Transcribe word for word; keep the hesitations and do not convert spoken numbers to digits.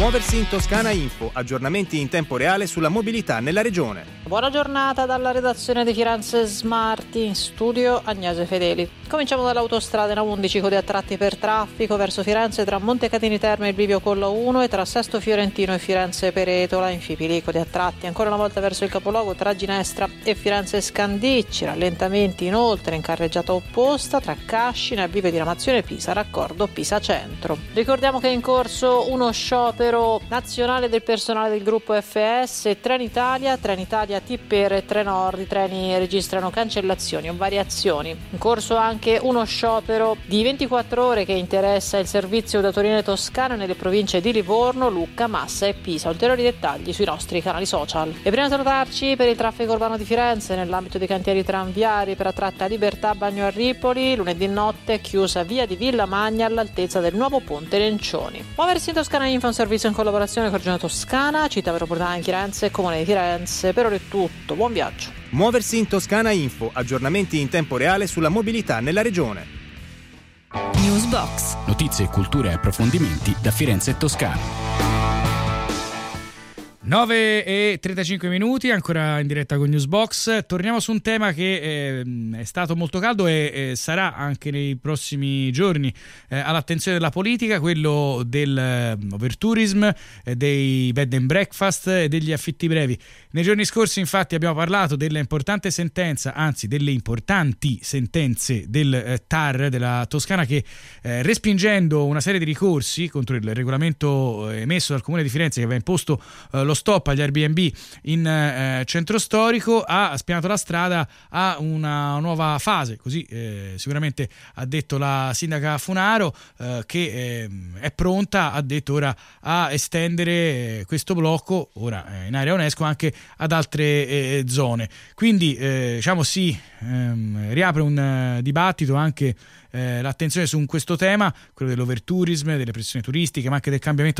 Muoversi in Toscana Info, aggiornamenti in tempo reale sulla mobilità nella regione. Buona giornata dalla redazione di Firenze Smart, in studio Agnese Fedeli. Cominciamo dall'autostrada in A undici, code a tratti per traffico verso Firenze tra Montecatini Terme e il bivio Collo uno e tra Sesto Fiorentino e Firenze Peretola, in Fipili code a tratti ancora una volta verso il capoluogo tra Ginestra e Firenze Scandicci, rallentamenti inoltre in carreggiata opposta tra Cascina e bivio di Ramazione Pisa, raccordo Pisa Centro. Ricordiamo che è in corso uno sciopero nazionale del personale del gruppo F S, Trenitalia, Trenitalia T per e Trenord. I treni registrano cancellazioni o variazioni. In corso anche uno sciopero di ventiquattro ore che interessa il servizio da Torino e Toscana nelle province di Livorno, Lucca, Massa e Pisa. Ulteriori dettagli sui nostri canali social. E prima di salutarci, per il traffico urbano di Firenze, nell'ambito dei cantieri tranviari per la tratta Libertà Bagno a Ripoli, lunedì notte è chiusa via di Villa Magna all'altezza del nuovo ponte Lencioni. Muoversi in Toscana Info, un servizio in collaborazione con Regione Toscana, Città Metropolitana di Firenze e Comune di Firenze. Per ora è tutto, buon viaggio. Muoversi in Toscana Info, aggiornamenti in tempo reale sulla mobilità nella regione. Newsbox. Notizie, cultura e approfondimenti da Firenze e Toscana. nove e trentacinque minuti, ancora in diretta con Newsbox. Torniamo su un tema che eh, è stato molto caldo e eh, sarà anche nei prossimi giorni eh, all'attenzione della politica, quello del eh, overtourism, eh, dei bed and breakfast e degli affitti brevi. Nei giorni scorsi infatti abbiamo parlato della importante sentenza, anzi delle importanti sentenze del eh, T A R della Toscana che eh, respingendo una serie di ricorsi contro il regolamento eh, emesso dal Comune di Firenze che aveva imposto eh, lo stop agli Airbnb in eh, centro storico, ha spianato la strada a una nuova fase, così eh, sicuramente ha detto la sindaca Funaro, eh, che eh, è pronta, ha detto ora, a estendere eh, questo blocco ora eh, in area UNESCO anche ad altre eh, zone. Quindi eh, diciamo si ehm, riapre un eh, dibattito, anche eh, l'attenzione su questo tema, quello dell'overtourism, delle pressioni turistiche, ma anche del cambiamento